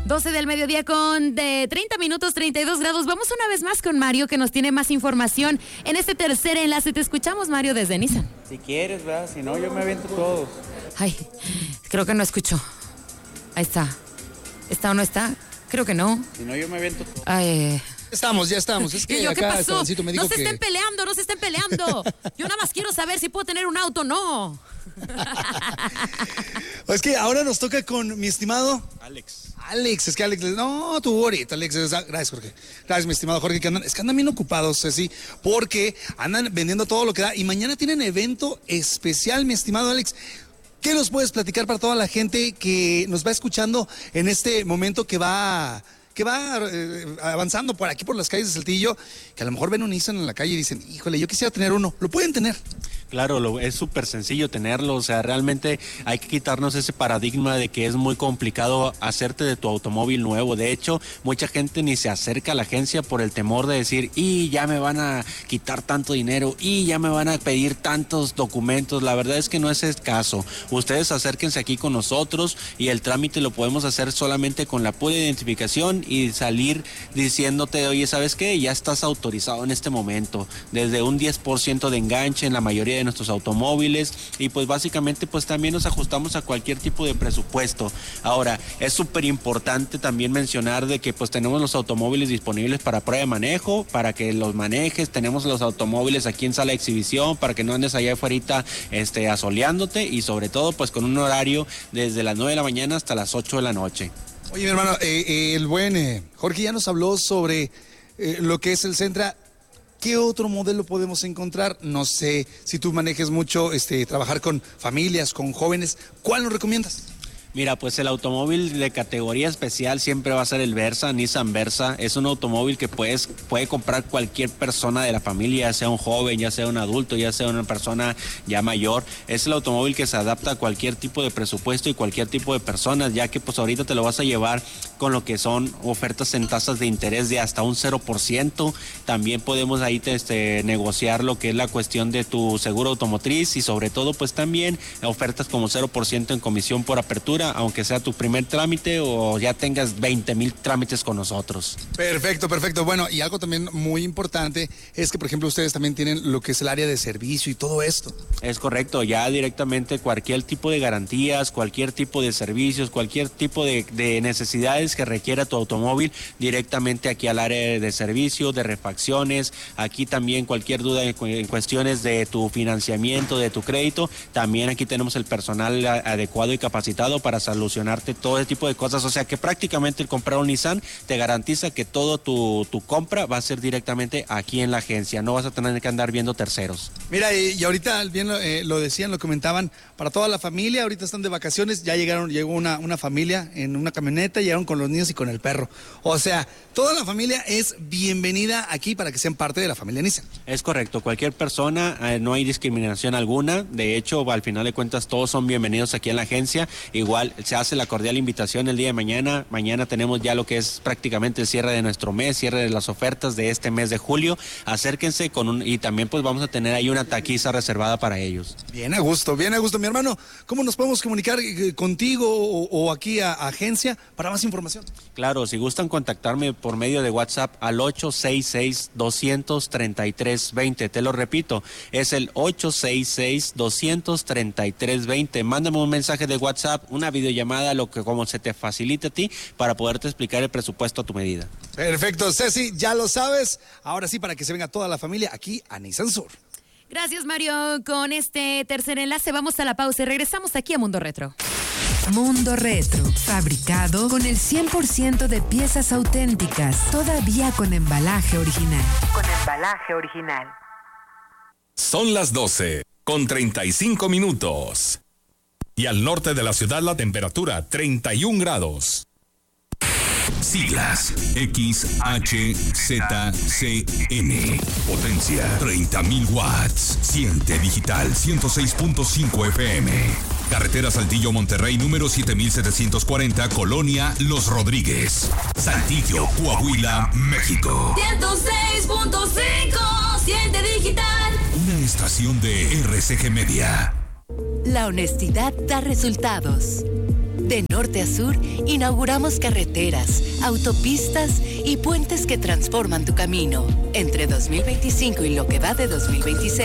12 del mediodía con 30 minutos, 32 grados. Vamos una vez más con Mario, que nos tiene más información en este tercer enlace. Te escuchamos, Mario, desde Nissan. Si quieres, ¿verdad? Si no, yo me aviento todos. Ay, creo que no escucho. Ahí está. ¿Está o no está? Creo que no. Si no, yo me aviento todos. Ay, Ya estamos. Es que ¿qué acá pasó? me dijo No se estén peleando, no se estén peleando. Yo nada más quiero saber si puedo tener un auto o no. Es que ahora nos toca con mi estimado Alex, es que Alex, no, tú ahorita, Alex, gracias, Jorge. Gracias, mi estimado Jorge, que andan bien ocupados, Ceci, porque andan vendiendo todo lo que da y mañana tienen evento especial, mi estimado Alex. ¿Qué nos puedes platicar para toda la gente que nos va escuchando en este momento que va avanzando por aquí, por las calles de Saltillo, que a lo mejor ven un Nissan en la calle y dicen, híjole, yo quisiera tener uno? ¿Lo pueden tener? Claro, es súper sencillo tenerlo, o sea, realmente hay que quitarnos ese paradigma de que es muy complicado hacerte de tu automóvil nuevo. De hecho, mucha gente ni se acerca a la agencia por el temor de decir, y ya me van a quitar tanto dinero, y ya me van a pedir tantos documentos. La verdad es que no es el caso. Ustedes acérquense aquí con nosotros y el trámite lo podemos hacer solamente con la pura identificación y salir diciéndote, oye, ¿sabes qué? Ya estás autorizado en este momento. Desde un 10% de enganche en la mayoría de nuestros automóviles y pues básicamente pues también nos ajustamos a cualquier tipo de presupuesto. Ahora, es súper importante también mencionar de que pues tenemos los automóviles disponibles para prueba de manejo, para que los manejes, tenemos los automóviles aquí en sala de exhibición para que no andes allá afuera asoleándote y sobre todo pues con un horario desde las 9 de la mañana hasta las 8 de la noche. Oye, mi hermano, el buen Jorge ya nos habló sobre lo que es el Sentra. ¿Qué otro modelo podemos encontrar? No sé si tú manejes mucho, trabajar con familias, con jóvenes. ¿Cuál nos recomiendas? Mira, pues el automóvil de categoría especial siempre va a ser el Versa, Nissan Versa. Es un automóvil que puede comprar cualquier persona de la familia, ya sea un joven, ya sea un adulto, ya sea una persona ya mayor. Es el automóvil que se adapta a cualquier tipo de presupuesto y cualquier tipo de personas, ya que pues ahorita te lo vas a llevar con lo que son ofertas en tasas de interés de hasta un 0%. También podemos ahí negociar lo que es la cuestión de tu seguro automotriz y sobre todo pues también ofertas como 0% en comisión por apertura, aunque sea tu primer trámite o ya tengas 20,000 trámites con nosotros. Perfecto. Bueno, y algo también muy importante es que, por ejemplo, ustedes también tienen lo que es el área de servicio y todo esto. Es correcto, ya directamente cualquier tipo de garantías, cualquier tipo de servicios, cualquier tipo de necesidades que requiera tu automóvil, directamente aquí al área de servicio, de refacciones, aquí también cualquier duda en cuestiones de tu financiamiento, de tu crédito, también aquí tenemos el personal adecuado y capacitado para solucionarte todo ese tipo de cosas. O sea que prácticamente el comprar un Nissan te garantiza que todo tu compra va a ser directamente aquí en la agencia, no vas a tener que andar viendo terceros. Mira, y ahorita bien lo decían, lo comentaban, para toda la familia, ahorita están de vacaciones, llegó una familia en una camioneta, llegaron con los niños y con el perro. O sea, toda la familia es bienvenida aquí para que sean parte de la familia Nissan. Es correcto, cualquier persona, no hay discriminación alguna, de hecho, al final de cuentas todos son bienvenidos aquí en la agencia. Igual se hace la cordial invitación el día de mañana. Mañana tenemos ya lo que es prácticamente el cierre de nuestro mes, cierre de las ofertas de este mes de julio. Acérquense y también pues vamos a tener ahí una taquiza reservada para ellos. Bien a gusto, mi hermano. ¿Cómo nos podemos comunicar contigo o aquí a agencia para más información? Claro, si gustan contactarme por medio de WhatsApp al 866-233-20. Te lo repito, es el 866-233-20. Mándame un mensaje de WhatsApp, una videollamada, como se te facilite a ti, para poderte explicar el presupuesto a tu medida. Perfecto, Ceci, ya lo sabes. Ahora sí, para que se venga toda la familia aquí a Nissan Sur. Gracias, Mario. Con este tercer enlace vamos a la pausa y regresamos aquí a Mundo Retro. Mundo Retro, fabricado con el 100% de piezas auténticas, todavía con embalaje original. Son las 12:35. Y al norte de la ciudad la temperatura 31 grados. Siglas XHZCN. Potencia 30,000 watts. Siente digital 106.5 FM. Carretera Saltillo Monterrey número 7740, Colonia Los Rodríguez. Saltillo, Coahuila, México. 106.5. Siente digital. Una estación de RCG Media. La honestidad da resultados. De norte a sur, inauguramos carreteras, autopistas y puentes que transforman tu camino. Entre 2025 y lo que va de 2026,